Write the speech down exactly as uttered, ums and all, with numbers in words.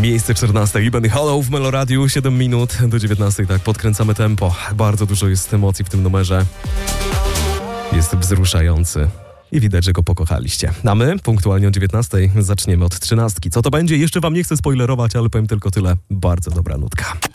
Miejsce czternaste. Benny Hollow w Meloradiu. siedem minut do dziewiętnastej. Tak, podkręcamy tempo. Bardzo dużo jest emocji w tym numerze. Jest wzruszający. I widać, że go pokochaliście. A my punktualnie o dziewiętnastej zaczniemy od trzynastki. Co to będzie? Jeszcze wam nie chcę spoilerować, ale powiem tylko tyle. Bardzo dobra nutka.